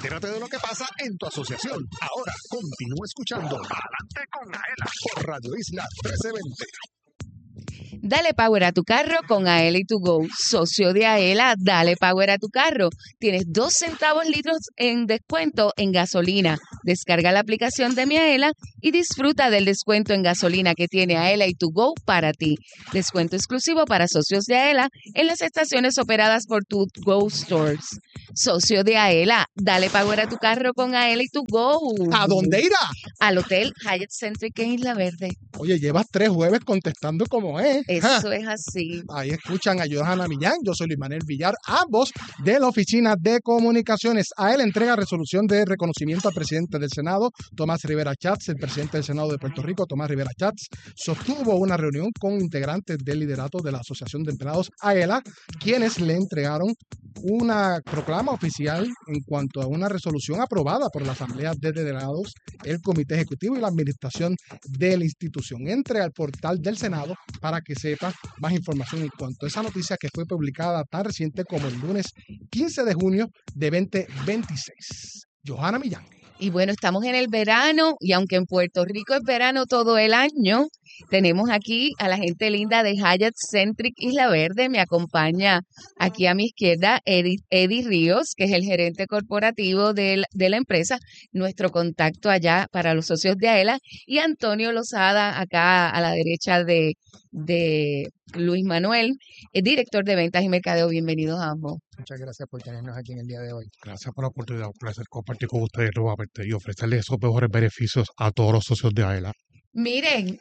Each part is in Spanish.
Entérate de lo que pasa en tu asociación. Ahora continúa escuchando Adelante con Aela por Radio Isla 1320. Dale power a tu carro con Aela y to go. Socio de Aela, dale power a tu carro. Tienes 2 centavos litros en descuento en gasolina. Descarga la aplicación de Mi Aela y disfruta del descuento en gasolina que tiene Aela y to go para ti. Descuento exclusivo para socios de Aela en las estaciones operadas por To Go Stores. Socio de Aela, dale power a tu carro con Aela y to go. ¿A dónde irá? Al Hotel Hyatt Centric en Isla Verde. Oye, llevas 3 jueves contestando como es. Eso es así. Ahí escuchan a Johanna Millán, yo soy Luis Manuel Villar, ambos de la Oficina de Comunicaciones. A él entrega resolución de reconocimiento al presidente del Senado, Tomás Rivera Chats. El presidente del Senado de Puerto Rico, Tomás Rivera Chats, sostuvo una reunión con integrantes del liderato de la Asociación de Empleados AELA, quienes le entregaron una proclama oficial en cuanto a una resolución aprobada por la Asamblea de Delegados, el Comité Ejecutivo y la Administración de la institución. Entre al portal del Senado para que sepa más información en cuanto a esa noticia que fue publicada tan reciente como el lunes 15 de junio de 2026. Johanna Millán. Y bueno, estamos en el verano y aunque en Puerto Rico es verano todo el año, tenemos aquí a la gente linda de Hyatt Centric Isla Verde. Me acompaña aquí a mi izquierda Eddie Ríos, que es el gerente corporativo de la empresa, nuestro contacto allá para los socios de AELA, y Antonio Lozada, acá a la derecha de Luis Manuel, el director de ventas y mercadeo. Bienvenidos a ambos. Muchas gracias por tenernos aquí en el día de hoy. Gracias por la oportunidad, un placer compartir con ustedes nuevamente y ofrecerles esos mejores beneficios a todos los socios de AELA. Miren,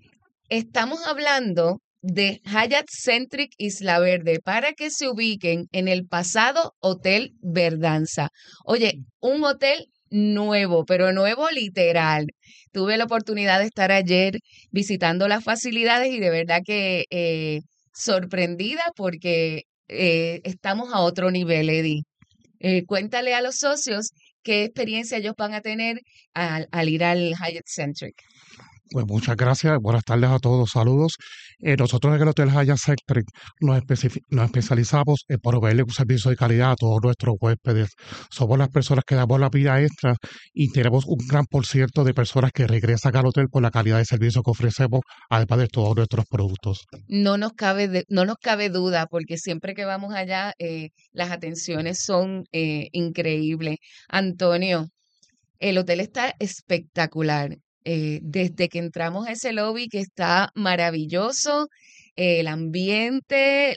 estamos hablando de Hyatt Centric Isla Verde para que se ubiquen en el pasado Hotel Verdanza. Oye, un hotel nuevo, pero nuevo literal. Tuve la oportunidad de estar ayer visitando las facilidades y de verdad que sorprendida porque estamos a otro nivel, Eddie. Cuéntale a los socios qué experiencia ellos van a tener al ir al Hyatt Centric. Pues muchas gracias, buenas tardes a todos, saludos. Nosotros en el Hotel Hyatt Centric nos especializamos en proveerle un servicio de calidad a todos nuestros huéspedes. Somos las personas que damos la vida extra y tenemos un gran por ciento de personas que regresan al hotel por la calidad de servicio que ofrecemos, además de todos nuestros productos. No nos cabe duda, porque siempre que vamos allá, las atenciones son increíbles. Antonio, el hotel está espectacular. Desde que entramos a ese lobby que está maravilloso, el ambiente,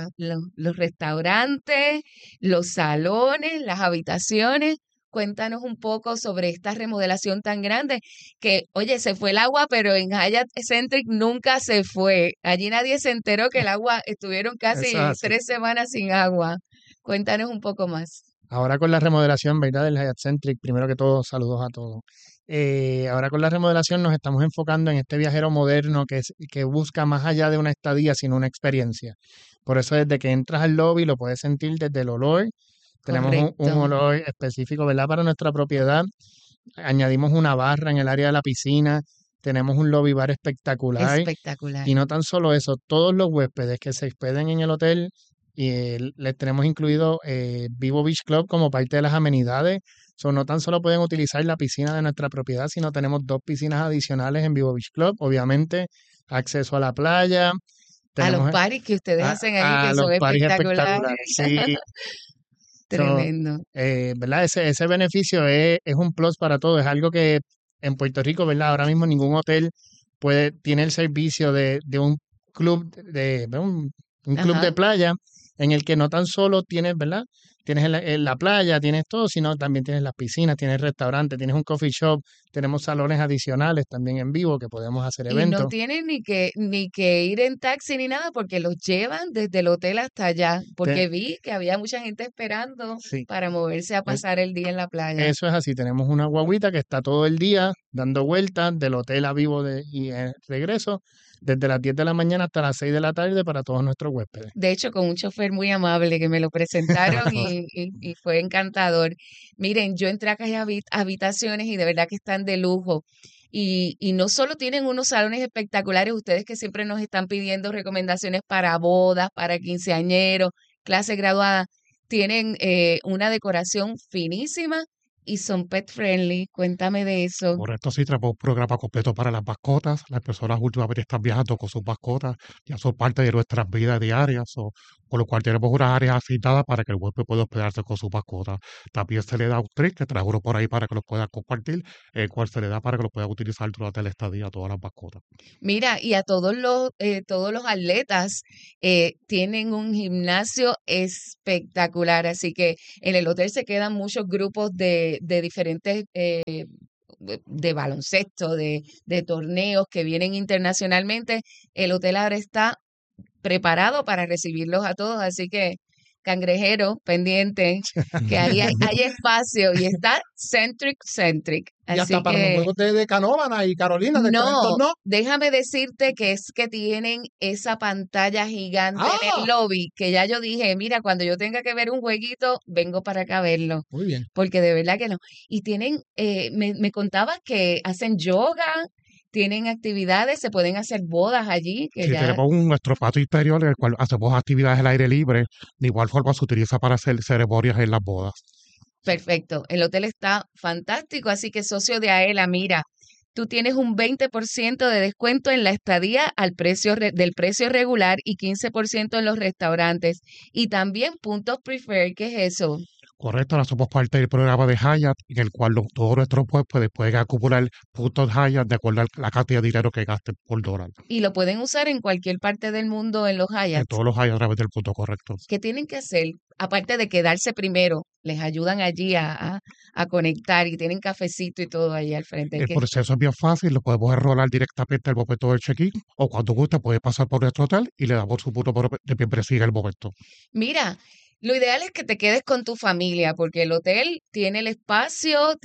los restaurantes, los salones, las habitaciones. Cuéntanos un poco sobre esta remodelación tan grande que, oye, se fue el agua, pero en Hyatt Centric nunca se fue. Allí nadie se enteró que el agua, estuvieron casi 3 semanas sin agua. Cuéntanos un poco más. Ahora con la remodelación, ¿verdad? Del Hyatt Centric, primero que todo, saludos a todos. Ahora con la remodelación nos estamos enfocando en este viajero moderno que busca más allá de una estadía, sino una experiencia. Por eso desde que entras al lobby lo puedes sentir desde el olor. Tenemos un olor específico, ¿verdad? Para nuestra propiedad. Añadimos una barra en el área de la piscina. Tenemos un lobby bar espectacular. Espectacular. Y no tan solo eso, todos los huéspedes que se hospeden en el hotel, les tenemos incluido Vivo Beach Club como parte de las amenidades. No tan solo pueden utilizar la piscina de nuestra propiedad, sino tenemos 2 piscinas adicionales en Vivo Beach Club. Obviamente, acceso a la playa. A los parties que ustedes hacen ahí, que son espectaculares. Sí. Tremendo. ¿Verdad? Ese beneficio es un plus para todos. Es algo que en Puerto Rico, ¿verdad? Ahora mismo ningún hotel tiene el servicio de un club un club de playa en el que no tan solo tienes, ¿verdad? Tienes en la playa, tienes todo, sino también tienes las piscinas, tienes restaurantes, tienes un coffee shop, tenemos salones adicionales también en vivo que podemos hacer eventos. Y no tienen ni que ir en taxi ni nada porque los llevan desde el hotel hasta allá, porque vi que había mucha gente esperando para moverse a pasar el día en la playa. Eso es así, tenemos una guaguita que está todo el día dando vueltas del hotel a Vivo y regreso, desde las 10 de la mañana hasta las 6 de la tarde para todos nuestros huéspedes. De hecho, con un chofer muy amable que me lo presentaron y fue encantador. Miren, yo entré a aquellas habitaciones y de verdad que están de lujo. Y no solo tienen unos salones espectaculares, ustedes que siempre nos están pidiendo recomendaciones para bodas, para quinceañeros, clase graduada, tienen una decoración finísima y son pet friendly. Cuéntame de eso. Correcto, sí, tenemos un programa completo para las mascotas. Las personas últimamente están viajando con sus mascotas, ya son parte de nuestras vidas diarias, por lo cual tenemos unas áreas asignadas para que el huésped pueda hospedarse con sus mascotas. También se le da un trip que trae uno por ahí para que lo puedan compartir, el cual se le da para que lo puedan utilizar durante la estadía a todas las mascotas. Mira, y a todos los atletas tienen un gimnasio espectacular, así que en el hotel se quedan muchos grupos de diferentes de baloncesto, de torneos que vienen internacionalmente. El hotel ahora está preparado para recibirlos a todos, así que cangrejero, pendiente, que ahí hay espacio y está centric. Y Así hasta para los que juegos de Canóvana y Carolina de no, no. déjame decirte que es que tienen esa pantalla gigante en el lobby, que ya yo dije, mira, cuando yo tenga que ver un jueguito, vengo para acá a verlo, Muy bien. porque de verdad que no. Y tienen, me contabas que hacen yoga, tienen actividades, se pueden hacer bodas allí, que Sí, ya, tenemos nuestro patio interior en el cual hacemos actividades al aire libre. De igual forma se utiliza para hacer ceremonias en las bodas. perfecto. El hotel está fantástico, así que socio de Aela, mira, tú tienes un 20% de descuento en la estadía al precio del precio regular y 15% en los restaurantes. Y también puntos preferred, ¿qué es eso? Correcto, ahora somos parte del programa de Hyatt, en el cual todos nuestros huéspedes pueden acumular puntos Hyatt de acuerdo a la cantidad de dinero que gasten por dólar. Y lo pueden usar en cualquier parte del mundo en los En Hyatts. todos los Hyatt a través del punto correcto. ¿Qué tienen que hacer? Aparte de quedarse primero, les ayudan allí a conectar y tienen cafecito y todo ahí al frente. El proceso es bien fácil, lo podemos enrolar directamente al momento del check-in o cuando guste puede pasar por nuestro hotel y le damos su punto de membresía en el momento. Mira, lo ideal es que te quedes con tu familia porque el hotel tiene el espacio,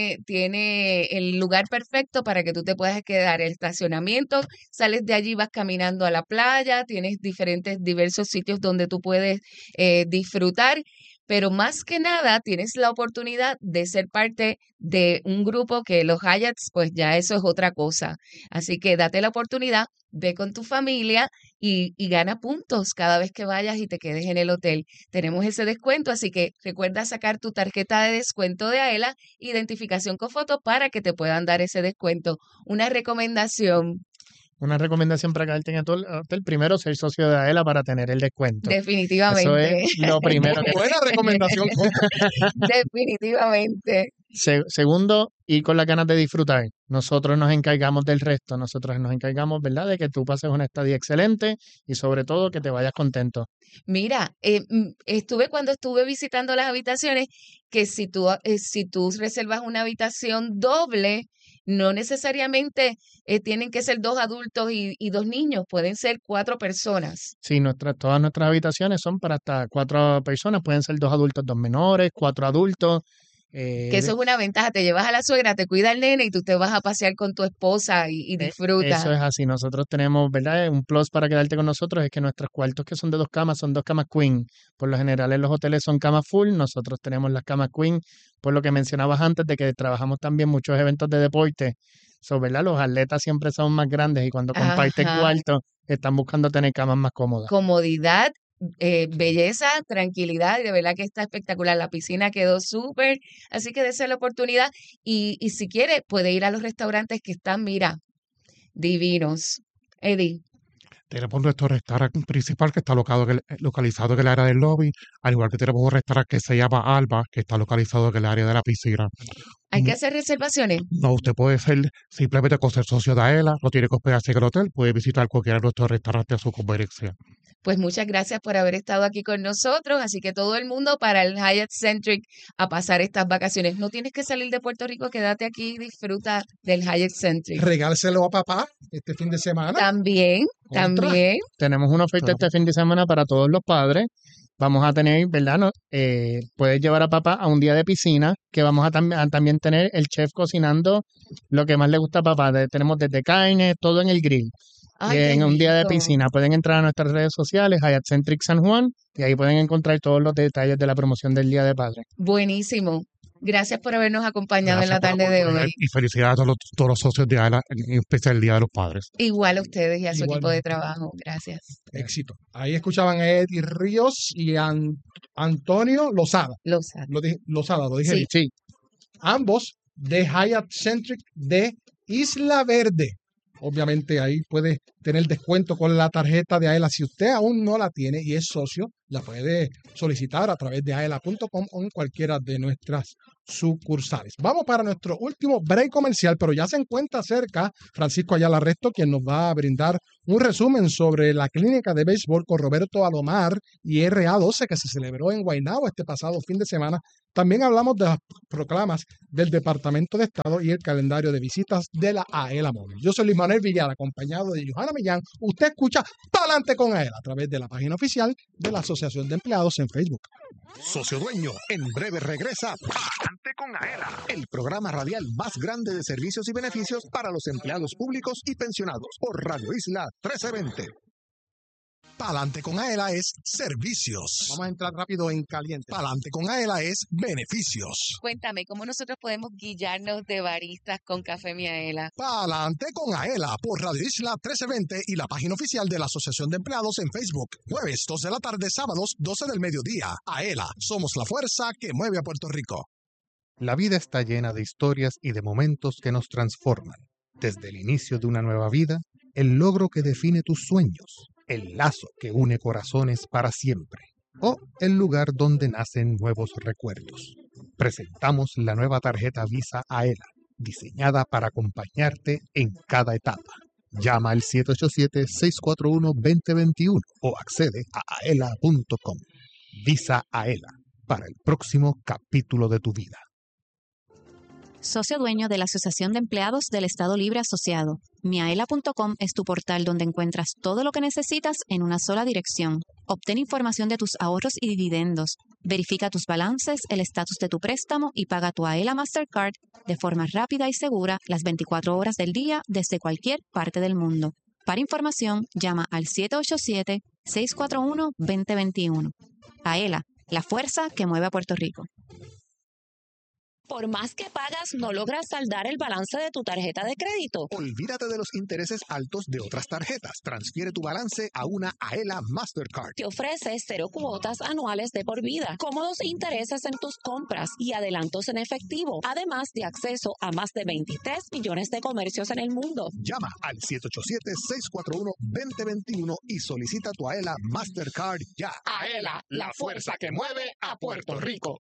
tiene el lugar perfecto para que tú te puedas quedar. El estacionamiento, sales de allí, vas caminando a la playa, tienes diversos sitios donde tú puedes disfrutar, pero más que nada tienes la oportunidad de ser parte de un grupo que los Hyatts, pues ya eso es otra cosa. Así que date la oportunidad, ve con tu familia y gana puntos cada vez que vayas y te quedes en el hotel. Tenemos ese descuento, así que recuerda sacar tu tarjeta de descuento de Aela, identificación con foto para que te puedan dar ese descuento. Una recomendación, Una recomendación para quedarte en el hotel, primero ser socio de Aela para tener el descuento. Eso definitivamente, es lo primero que Buena recomendación. definitivamente. Segundo, ir con las ganas de disfrutar. Nosotros nos encargamos del resto. Nosotros nos encargamos, ¿verdad?, de que tú pases una estadía excelente y sobre todo que te vayas contento. Mira, cuando estuve visitando las habitaciones, que si tú reservas una habitación doble, no necesariamente tienen que ser 2 adultos y 2 niños, pueden ser 4 personas. Sí, todas nuestras habitaciones son para hasta 4 personas. Pueden ser 2 adultos, 2 menores, 4 adultos. Que eso es una ventaja, te llevas a la suegra, te cuida el nene y tú te vas a pasear con tu esposa y disfrutas. Eso es así. Nosotros tenemos, ¿verdad? Un plus para quedarte con nosotros es que nuestros cuartos que son de 2 camas son 2 camas queen. Por lo general en los hoteles son camas full, nosotros tenemos las camas queen, por lo que mencionabas antes de que trabajamos también muchos eventos de deporte. ¿Verdad? Los atletas siempre son más grandes y cuando comparten Ajá. cuartos están buscando tener camas más cómodas. Comodidad, belleza, tranquilidad, y de verdad que está espectacular. La piscina quedó súper, así que dése la oportunidad y si quiere puede ir a los restaurantes que están, mira, divinos. Eddie, Tenemos nuestro restaurante principal que está localizado en el área del lobby, al igual que tenemos un restaurante que se llama Alba, que está localizado en el área de la piscina. ¿hay que hacer reservaciones? No, usted puede ser simplemente con ser socio de Aela, no tiene que hospedarse en el hotel, puede visitar cualquiera de nuestros restaurantes a su conveniencia. Pues muchas gracias por haber estado aquí con nosotros, así que todo el mundo para el Hyatt Centric a pasar estas vacaciones. No tienes que salir de Puerto Rico, quédate aquí y disfruta del Hyatt Centric. Regárselo a papá este fin de semana. También, Contra. también. Tenemos una oferta este fin de semana para todos los padres. Vamos a tener, ¿verdad? Puedes llevar a papá a un día de piscina, que vamos a también tener el chef cocinando lo que más le gusta a papá. Tenemos desde carne, todo en el grill. Ay, qué En un día de rico. piscina pueden entrar a nuestras redes sociales, Hyatt Centric San Juan, y ahí pueden encontrar todos los detalles de la promoción del Día de Padre. Buenísimo. Gracias por habernos acompañado en la Gracias por tarde de oportunidad hoy. y felicidades a todos los socios de Aela, en especial el Día de los Padres. Igual a ustedes y a su equipo de Igualmente. trabajo. Gracias. Éxito. Ahí escuchaban a Eddie Ríos y Antonio Lozada. Lozada. Lozada, lo dije Sí. bien. Sí, ambos de Hyatt Centric de Isla Verde. Obviamente ahí puede tener descuento con la tarjeta de AELA. Si usted aún no la tiene y es socio, la puede solicitar a través de aela.com o en cualquiera de nuestras sucursales. Vamos para nuestro último break comercial, pero ya se encuentra cerca Francisco Ayala Resto, quien nos va a brindar un resumen sobre la clínica de béisbol con Roberto Alomar y RA12 que se celebró en Guaynabo este pasado fin de semana. También hablamos de las proclamas del Departamento de Estado y el calendario de visitas de la AELA Móvil. Yo soy Luis Manuel Villar, acompañado de Johanna Millán. Usted escucha Pa'lante con AELA a través de la página oficial de la Asociación de Empleados en Facebook. Socio Dueño, en breve regresa Pa'lante con AELA, el programa radial más grande de servicios y beneficios para los empleados públicos y pensionados por Radio Isla 1320. Pa'lante con AELA es servicios. Vamos a entrar rápido en caliente. Pa'lante con AELA es beneficios. Cuéntame, ¿cómo nosotros podemos guillarnos de baristas con Café Miaela? Pa'lante con AELA por Radio Isla 1320 y la página oficial de la Asociación de Empleados en Facebook. Jueves 2 de la tarde, sábados 12 del mediodía. AELA, somos la fuerza que mueve a Puerto Rico. La vida está llena de historias y de momentos que nos transforman. Desde el inicio de una nueva vida, el logro que define tus sueños, el lazo que une corazones para siempre, o el lugar donde nacen nuevos recuerdos. Presentamos la nueva tarjeta Visa AELA, diseñada para acompañarte en cada etapa. Llama al 787-641-2021 o accede a aela.com. Visa AELA, para el próximo capítulo de tu vida. Socio dueño de la Asociación de Empleados del Estado Libre Asociado. Miaela.com es tu portal donde encuentras todo lo que necesitas en una sola dirección. Obtén información de tus ahorros y dividendos. Verifica tus balances, el estatus de tu préstamo y paga tu AELA Mastercard de forma rápida y segura las 24 horas del día desde cualquier parte del mundo. Para información, llama al 787-641-2021. AELA, la fuerza que mueve a Puerto Rico. Por más que pagas, no logras saldar el balance de tu tarjeta de crédito. Olvídate de los intereses altos de otras tarjetas. Transfiere tu balance a una AELA Mastercard. Te ofrece 0 cuotas anuales de por vida, cómodos intereses en tus compras y adelantos en efectivo, además de acceso a más de 23 millones de comercios en el mundo. Llama al 787-641-2021 y solicita tu AELA Mastercard ya. AELA, la fuerza que mueve a Puerto Rico.